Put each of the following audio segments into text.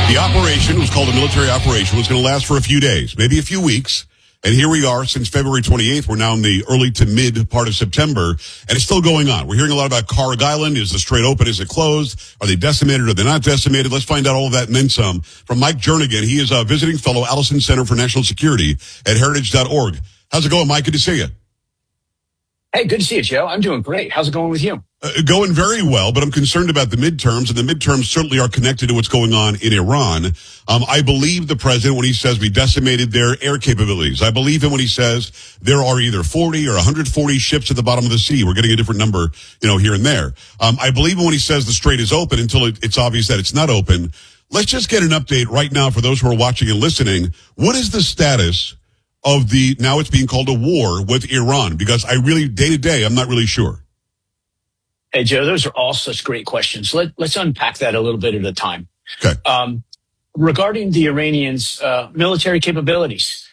The operation was called a military operation, was going to last for a few days, maybe a few weeks. And here we are since February 28th. We're now in the early to mid part of September, and it's still going on. We're hearing a lot about Carrig Island. Is the strait open? Is it closed? Are they decimated? Are they not decimated? Let's find out all of that and then some from Mike Jernigan. He is a visiting fellow, Allison Center for National Security at heritage.org. How's it going, Mike? Good to see you. Hey, good to see you, Joe. I'm doing great. How's it going with you? Going very well, but I'm concerned about the midterms, and the midterms certainly are connected to what's going on in Iran. I believe the president when he says we decimated their air capabilities. I believe him when he says there are either 40 or 140 ships at the bottom of the sea. We're getting a different number, here and there. I believe him when he says the strait is open until it's obvious that it's not open. Let's just get an update right now for those who are watching and listening. What is the status of now it's being called a war with Iran? Because day to day, I'm not really sure. Hey, Joe, those are all such great questions. Let's unpack that a little bit at a time. Okay. Regarding the Iranians' military capabilities,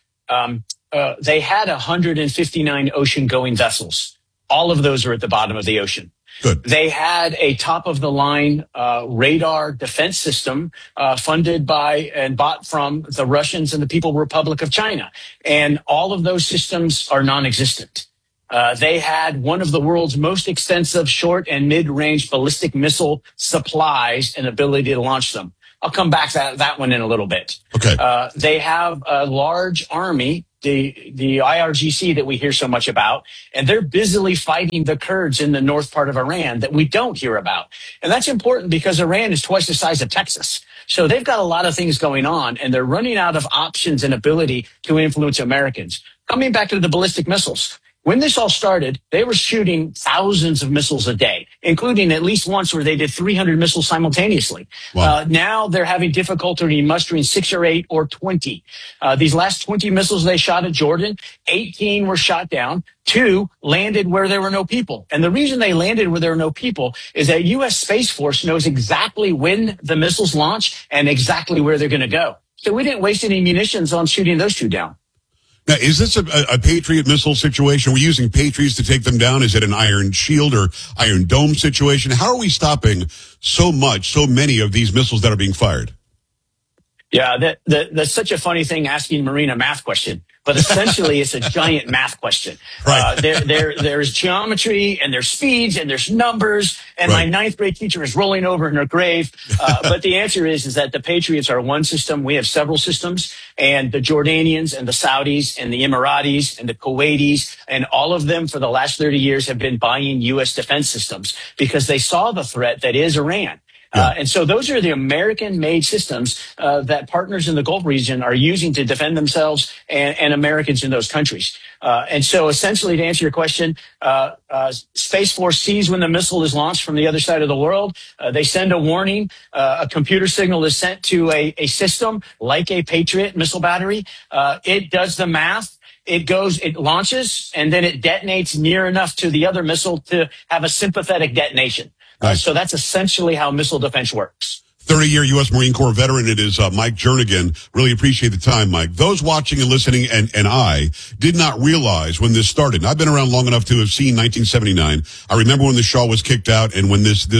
they had 159 ocean-going vessels. All of those are at the bottom of the ocean. Good. They had a top-of-the-line radar defense system funded by and bought from the Russians and the People's Republic of China. And all of those systems are non-existent. They had one of the world's most extensive short and mid-range ballistic missile supplies and ability to launch them. I'll come back to that one in a little bit. Okay. They have a large army, the IRGC that we hear so much about, and they're busily fighting the Kurds in the north part of Iran that we don't hear about. And that's important because Iran is twice the size of Texas. So they've got a lot of things going on, and they're running out of options and ability to influence Americans. Coming back to the ballistic missiles. When this all started, they were shooting thousands of missiles a day, including at least once where they did 300 missiles simultaneously. Wow. Now they're having difficulty mustering 6 or 8 or 20. These last 20 missiles they shot at Jordan, 18 were shot down. 2 landed where there were no people. And the reason they landed where there were no people is that U.S. Space Force knows exactly when the missiles launch and exactly where they're going to go. So we didn't waste any munitions on shooting those 2 down. Now, is this a Patriot missile situation? Are we using Patriots to take them down? Is it an Iron Shield or Iron Dome situation? How are we stopping so many of these missiles that are being fired? Yeah, that's such a funny thing asking Marine a math question, but essentially it's a giant math question. Right. There's geometry and there's speeds and there's numbers, and right. My 9th grade teacher is rolling over in her grave. But the answer is that the Patriots are one system. We have several systems, and the Jordanians and the Saudis and the Emiratis and the Kuwaitis and all of them for the last 30 years have been buying U.S. defense systems because they saw the threat that is Iran. And so those are the American-made systems that partners in the Gulf region are using to defend themselves and Americans in those countries. And so essentially, to answer your question, Space Force sees when the missile is launched from the other side of the world. They send a warning. A computer signal is sent to a system like a Patriot missile battery. It does the math. It launches, and then it detonates near enough to the other missile to have a sympathetic detonation. Nice. So that's essentially how missile defense works. 30-year U.S. Marine Corps veteran. It is Mike Jernigan. Really appreciate the time, Mike. Those watching and listening and I did not realize when this started. And I've been around long enough to have seen 1979. I remember when the Shah was kicked out and when this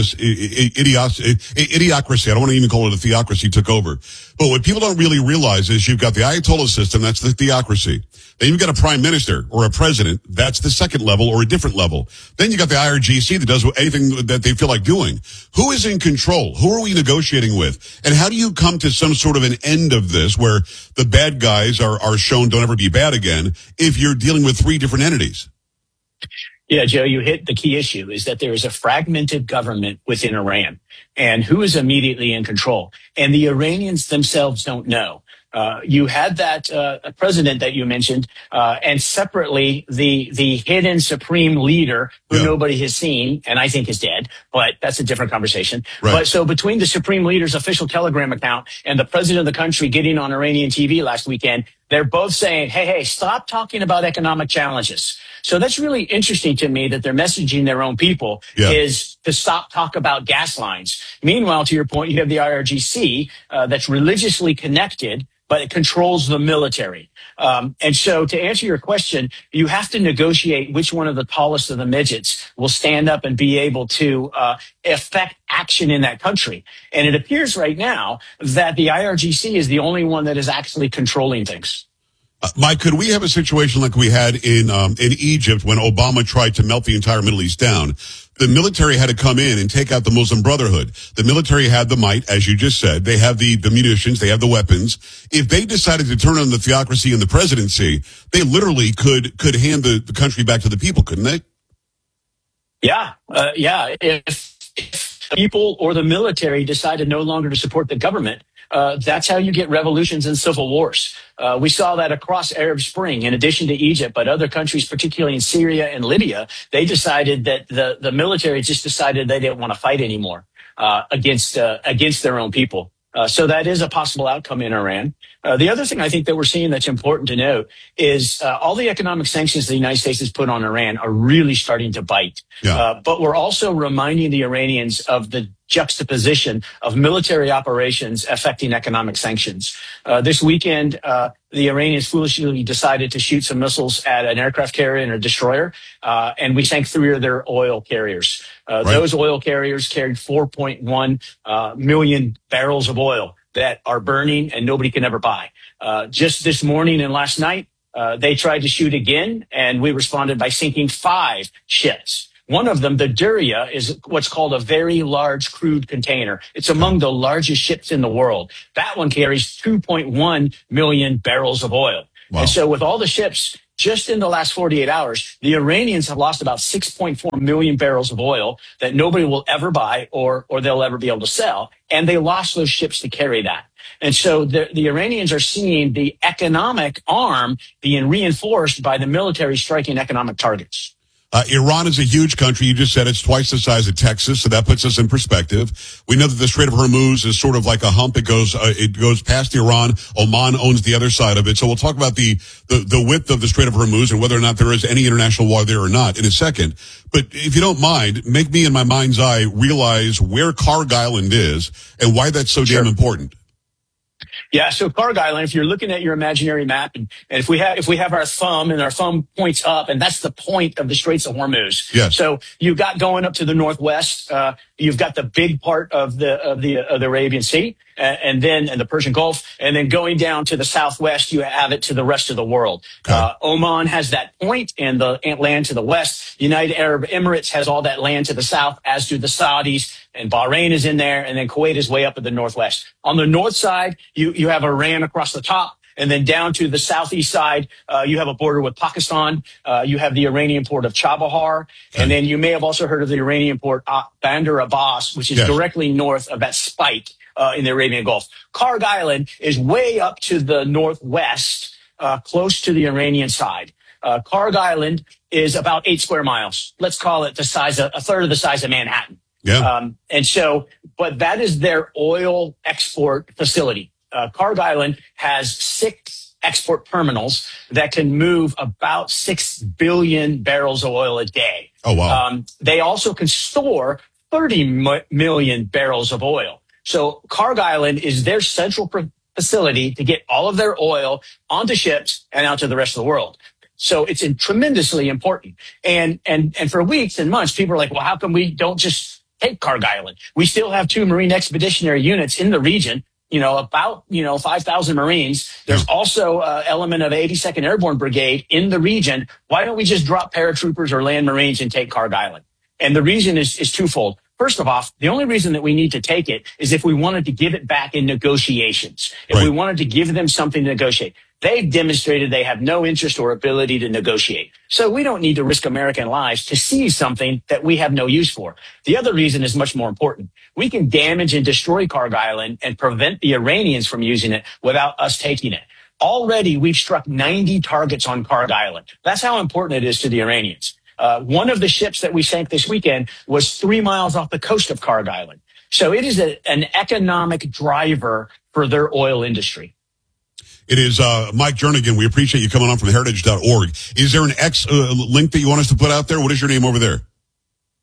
idiocracy, I don't want to even call it a theocracy, took over. But what people don't really realize is you've got the Ayatollah system, that's the theocracy. Then you've got a prime minister or a president, that's the second level or a different level. Then you got the IRGC that does anything that they feel like doing. Who is in control? Who are we negotiating with? And how do you come to some sort of an end of this where the bad guys are shown don't ever be bad again if you're dealing with 3 different entities? Yeah, Joe, you hit the key issue is that there is a fragmented government within Iran and who is immediately in control. And the Iranians themselves don't know. You had that president that you mentioned, and separately the hidden supreme leader who nobody has seen, and I think is dead, but that's a different conversation. Right. But so between the supreme leader's official Telegram account and the president of the country getting on Iranian TV last weekend, they're both saying, hey, stop talking about economic challenges. So that's really interesting to me that they're messaging their own people is to stop talk about gas lines. Meanwhile, to your point, you have the IRGC that's religiously connected, but it controls the military. And so to answer your question, you have to negotiate which one of the tallest of the midgets will stand up and be able to effect action in that country. And it appears right now that the IRGC is the only one that is actually controlling things. Mike, could we have a situation like we had in Egypt when Obama tried to melt the entire Middle East down? The military had to come in and take out the Muslim Brotherhood. The military had the might, as you just said. They have the munitions. They have the weapons. If they decided to turn on the theocracy and the presidency, they literally could hand the country back to the people, couldn't they? Yeah. If people or the military decided no longer to support the government, that's how you get revolutions and civil wars. We saw that across Arab Spring, in addition to Egypt, but other countries, particularly in Syria and Libya, they decided that the military just decided they didn't want to fight anymore against their own people. So that is a possible outcome in Iran. The other thing I think that we're seeing that's important to note is all the economic sanctions the United States has put on Iran are really starting to bite. Yeah. But we're also reminding the Iranians of the juxtaposition of military operations affecting economic sanctions. This weekend, the Iranians foolishly decided to shoot some missiles at an aircraft carrier and a destroyer, and we sank 3 of their oil carriers. Right. Those oil carriers carried 4.1 million barrels of oil that are burning and nobody can ever buy. Just this morning and last night, they tried to shoot again, and we responded by sinking 5 ships. One of them, the Duria, is what's called a very large crude container. It's among the largest ships in the world. That one carries 2.1 million barrels of oil. Wow. And so with all the ships, just in the last 48 hours, the Iranians have lost about 6.4 million barrels of oil that nobody will ever buy or they'll ever be able to sell. And they lost those ships to carry that. And so the Iranians are seeing the economic arm being reinforced by the military striking economic targets. Iran is a huge country. You just said it's twice the size of Texas, so that puts us in perspective. We know that the Strait of Hormuz is sort of like a hump. It goes past Iran. Oman owns the other side of it. So we'll talk about the width of the Strait of Hormuz and whether or not there is any international water there or not in a second. But if you don't mind, make me in my mind's eye realize where Kharg Island is and why that's so damn important. Yeah, so Kharg Island, if you're looking at your imaginary map, and if we have our thumb and our thumb points up, and that's the point of the Straits of Hormuz. Yes. So you've got going up to the northwest, you've got the big part of the Arabian Sea, and the Persian Gulf, and then going down to the southwest, you have it to the rest of the world. Okay. Oman has that point and the land to the west. United Arab Emirates has all that land to the south, as do the Saudis, and Bahrain is in there, and then Kuwait is way up in the northwest. On the north side, you have Iran across the top. And then down to the southeast side, you have a border with Pakistan. You have the Iranian port of Chabahar. Okay. And then you may have also heard of the Iranian port Bandar Abbas, which is directly north of that spike in the Arabian Gulf. Kharg Island is way up to the northwest, close to the Iranian side. Kharg Island is about 8 square miles. Let's call it a third of the size of Manhattan. Yeah. But that is their oil export facility. Kharg Island has 6 export terminals that can move about 6 billion barrels of oil a day. Oh, wow. They also can store 30 million barrels of oil. So Kharg Island is their central facility to get all of their oil onto ships and out to the rest of the world. So it's tremendously important. And for weeks and months, people are like, well, how come we don't just take Kharg Island? We still have 2 Marine Expeditionary Units in the region. About 5,000 Marines. There's also an element of 82nd Airborne Brigade in the region. Why don't we just drop paratroopers or land Marines and take Kharg Island? And the reason is twofold. First of all, the only reason that we need to take it is if we wanted to give it back in negotiations. If we wanted to give them something to negotiate. They've demonstrated they have no interest or ability to negotiate. So we don't need to risk American lives to seize something that we have no use for. The other reason is much more important. We can damage and destroy Kharg Island and prevent the Iranians from using it without us taking it. Already, we've struck 90 targets on Kharg Island. That's how important it is to the Iranians. One of the ships that we sank this weekend was 3 miles off the coast of Kharg Island. So it is an economic driver for their oil industry. It is Mike Jernigan. We appreciate you coming on from heritage.org. Is there an X link that you want us to put out there? What is your name over there?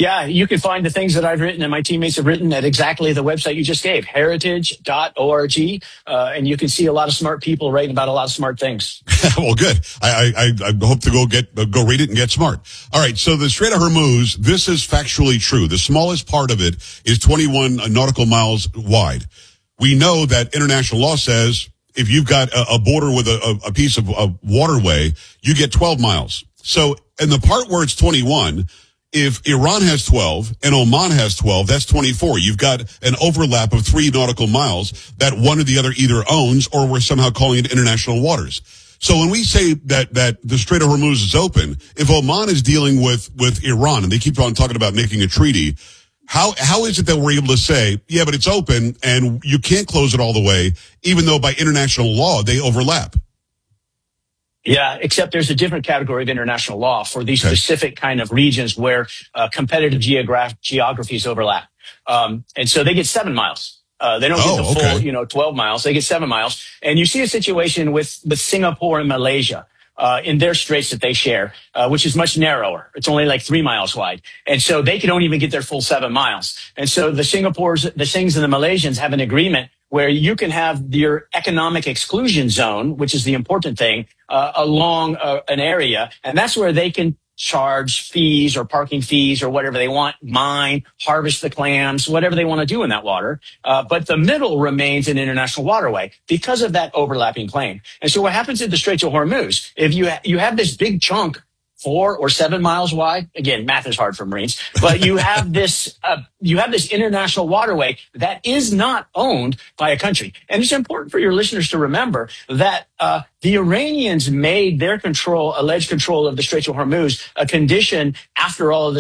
Yeah, you can find the things that I've written and my teammates have written at exactly the website you just gave, heritage.org. And you can see a lot of smart people writing about a lot of smart things. Well, good. I hope to go read it and get smart. All right. So the Strait of Hormuz, this is factually true. The smallest part of it is 21 nautical miles wide. We know that international law says if you've got a border with a piece of a waterway, you get 12 miles. So in the part where it's 21, if Iran has 12 and Oman has 12, that's 24. You've got an overlap of 3 nautical miles that one or the other either owns or we're somehow calling it international waters. So when we say that the Strait of Hormuz is open, if Oman is dealing with Iran and they keep on talking about making a treaty, how is it that we're able to say, yeah, but it's open and you can't close it all the way, even though by international law they overlap? Yeah, except there's a different category of international law for these specific kind of regions where competitive geographies overlap. And so they get 7 miles. They don't get the full, 12 miles. They get 7 miles. And you see a situation with Singapore and Malaysia in their straits that they share, which is much narrower. It's only like 3 miles wide. And so they don't even get their full 7 miles. And so the Sings and the Malaysians have an agreement where you can have your economic exclusion zone, which is the important thing, along an area. And that's where they can charge fees or parking fees or whatever they want, mine, harvest the clams, whatever they want to do in that water. But the middle remains an international waterway because of that overlapping claim. And so what happens in the Straits of Hormuz, if you have this big chunk 4 or 7 miles wide. Again, math is hard for Marines, but you have this international waterway that is not owned by a country. And it's important for your listeners to remember that the Iranians made their alleged control of the Straits of Hormuz, a condition after all of this